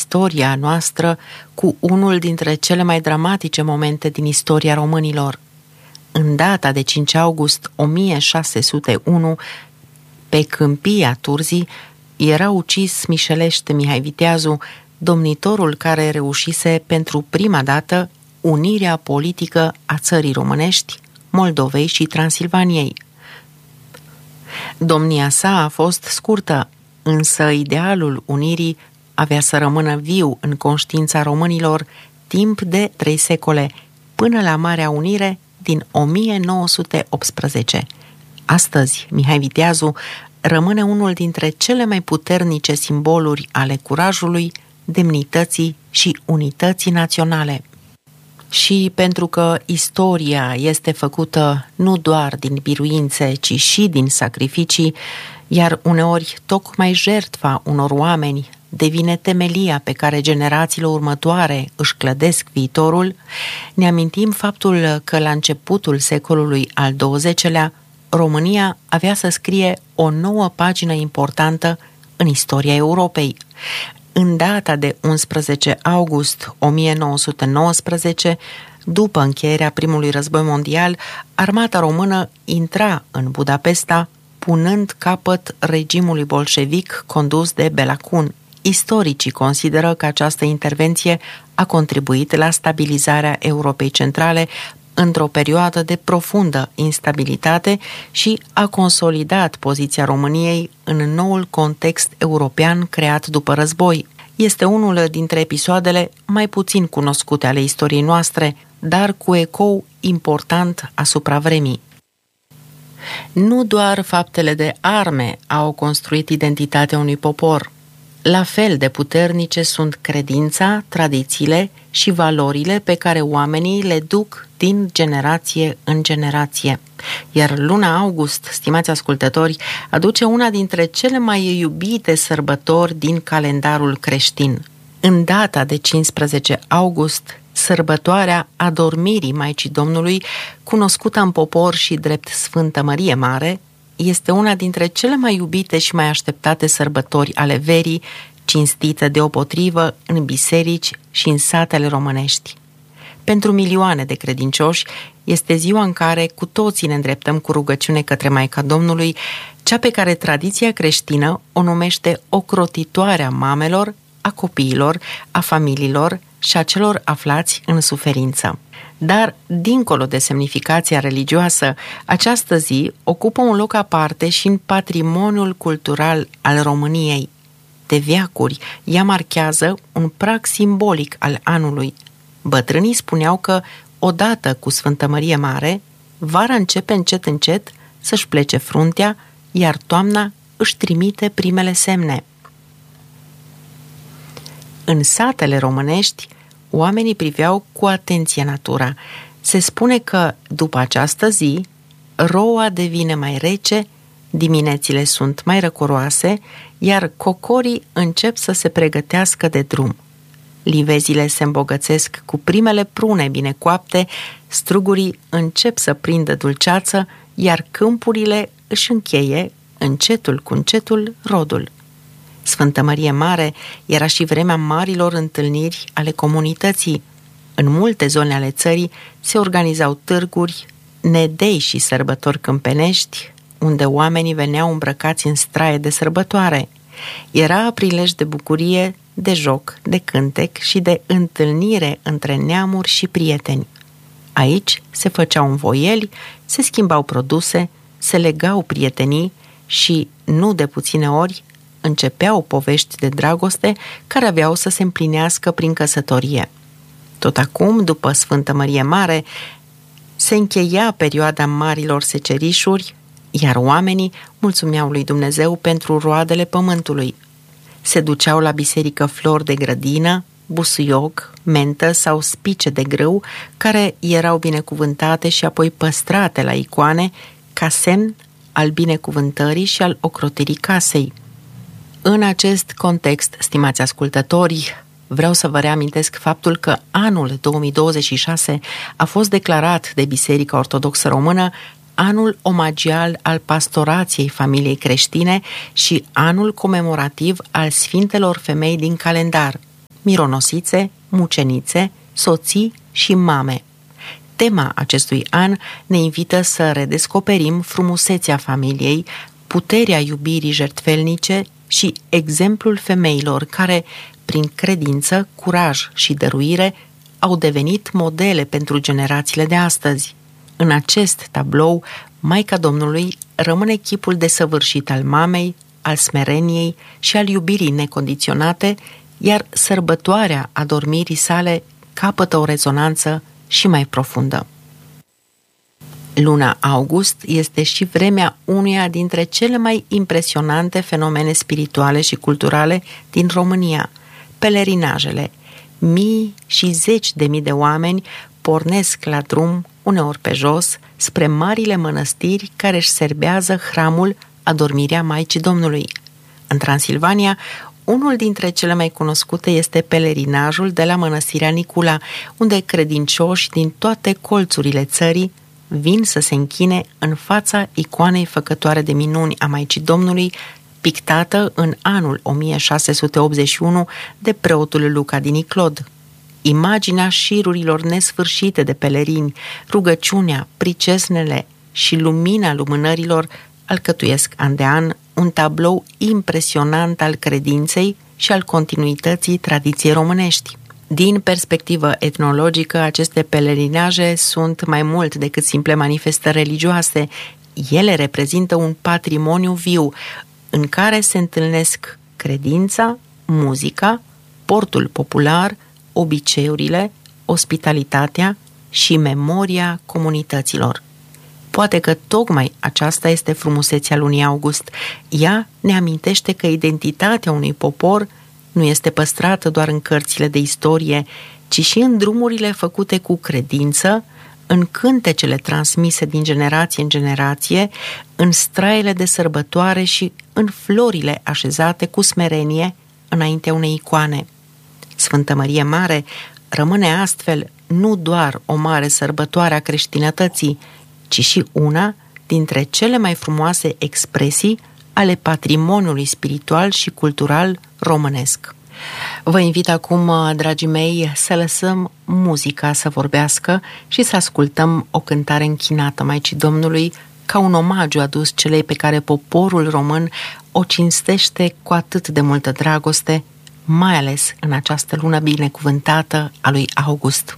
istoria noastră cu unul dintre cele mai dramatice momente din istoria românilor. În data de 5 august 1601, pe Câmpia Turzii, era ucis mișelește Mihai Viteazu, domnitorul care reușise pentru prima dată unirea politică a țării românești, Moldovei și Transilvaniei. Domnia sa a fost scurtă, însă idealul unirii avea să rămână viu în conștiința românilor timp de 3 secole, până la Marea Unire din 1918. Astăzi, Mihai Viteazu rămâne unul dintre cele mai puternice simboluri ale curajului, demnității și unității naționale. Și pentru că istoria este făcută nu doar din biruințe, ci și din sacrificii, iar uneori tocmai jertfa unor oameni devine temelia pe care generațiile următoare își clădesc viitorul, ne amintim faptul că la începutul secolului al XX-lea, România avea să scrie o nouă pagină importantă în istoria Europei. În data de 11 august 1919, după încheierea primului război mondial, armata română intra în Budapesta, punând capăt regimului bolșevic condus de Bela Kun. Istoricii consideră că această intervenție a contribuit la stabilizarea Europei Centrale într-o perioadă de profundă instabilitate și a consolidat poziția României în noul context european creat după război. Este unul dintre episoadele mai puțin cunoscute ale istoriei noastre, dar cu ecou important asupra vremii. Nu doar faptele de arme au construit identitatea unui popor. La fel de puternice sunt credința, tradițiile și valorile pe care oamenii le duc din generație în generație. Iar luna august, stimați ascultători, aduce una dintre cele mai iubite sărbători din calendarul creștin. În data de 15 august, sărbătoarea adormirii Maicii Domnului, cunoscută în popor și drept Sfântă Mărie Mare, este una dintre cele mai iubite și mai așteptate sărbători ale verii, cinstită deopotrivă în biserici și în satele românești. Pentru milioane de credincioși, este ziua în care cu toții ne îndreptăm cu rugăciune către Maica Domnului, cea pe care tradiția creștină o numește ocrotitoarea mamelor, a copiilor, a familiilor și a celor aflați în suferință. Dar, dincolo de semnificația religioasă, această zi ocupă un loc aparte și în patrimoniul cultural al României. De veacuri, ea marchează un prag simbolic al anului. Bătrânii spuneau că, odată cu Sfântă Mărie Mare, vara începe încet să-și plece fruntea, iar toamna își trimite primele semne. În satele românești, oamenii priveau cu atenție natura. Se spune că, după această zi, roa devine mai rece, diminețile sunt mai răcoroase, iar cocorii încep să se pregătească de drum. Livezile se îmbogățesc cu primele prune bine coapte, strugurii încep să prindă dulceață, iar câmpurile își încheie, încetul cu încetul, rodul. Sfântă Mărie Mare era și vremea marilor întâlniri ale comunității. În multe zone ale țării se organizau târguri, nedei și sărbători câmpenești, unde oamenii veneau îmbrăcați în straie de sărbătoare. Era prilej de bucurie, de joc, de cântec și de întâlnire între neamuri și prieteni. Aici se făceau învoieli, se schimbau produse, se legau prietenii și, nu de puține ori, începeau povești de dragoste care aveau să se împlinească prin căsătorie. Tot acum, după Sfântă Mărie Mare, se încheia perioada marilor secerișuri, iar oamenii mulțumeau lui Dumnezeu pentru roadele pământului. Se duceau la biserică flori de grădină, busuioc, mentă sau spice de grâu, care erau binecuvântate și apoi păstrate la icoane ca semn al binecuvântării și al ocrotirii casei. În acest context, stimați ascultători, vreau să vă reamintesc faptul că anul 2026 a fost declarat de Biserica Ortodoxă Română anul omagial al pastorației familiei creștine și anul comemorativ al Sfintelor Femei din calendar. mironosițe, mucenițe, soții și mame. Tema acestui an ne invită să redescoperim frumusețea familiei, puterea iubirii jertfelnice și exemplul femeilor care, prin credință, curaj și dăruire, au devenit modele pentru generațiile de astăzi. În acest tablou, Maica Domnului rămâne chipul desăvârșit al mamei, al smereniei și al iubirii necondiționate, iar sărbătoarea adormirii sale capătă o rezonanță și mai profundă. Luna august este și vremea unuia dintre cele mai impresionante fenomene spirituale și culturale din România, pelerinajele. Mii și zeci de mii de oameni pornesc la drum, uneori pe jos, spre marile mănăstiri care își serbează hramul Adormirea Maicii Domnului. În Transilvania, unul dintre cele mai cunoscute este pelerinajul de la Mănăstirea Nicula, unde credincioși din toate colțurile țării vin să se închine în fața icoanei făcătoare de minuni a Maicii Domnului, pictată în anul 1681 de preotul Luca din Iclod. Imaginea șirurilor nesfârșite de pelerini, rugăciunea, pricesnele și lumina lumânărilor alcătuiesc an de an un tablou impresionant al credinței și al continuității tradiției românești. Din perspectivă etnologică, aceste pelerinaje sunt mai mult decât simple manifestări religioase. Ele reprezintă un patrimoniu viu în care se întâlnesc credința, muzica, portul popular, obiceiurile, ospitalitatea și memoria comunităților. Poate că tocmai aceasta este frumusețea lunii august. Ea ne amintește că identitatea unui popor nu este păstrată doar în cărțile de istorie, ci și în drumurile făcute cu credință, în cântecele transmise din generație în generație, în straiele de sărbătoare și în florile așezate cu smerenie înaintea unei icoane. Sfântă Mărie Mare rămâne astfel nu doar o mare sărbătoare a creștinătății, ci și una dintre cele mai frumoase expresii ale patrimoniului spiritual și cultural românesc. Vă invit acum, dragii mei, să lăsăm muzica să vorbească și să ascultăm o cântare închinată Maicii Domnului ca un omagiu adus celei pe care poporul român o cinstește cu atât de multă dragoste, mai ales în această lună binecuvântată a lui August.